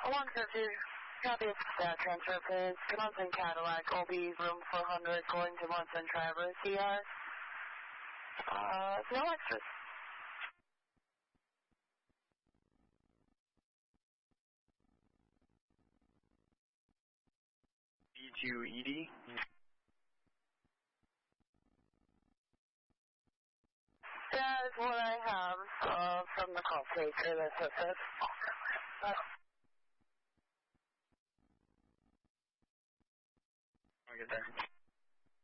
150, copy of that transfer, please. Munson Cadillac, OB room 400, going to Munson Traverse, ER. No extras. B2ED. That is what I have from the call taker. That's what it says. I'll get there.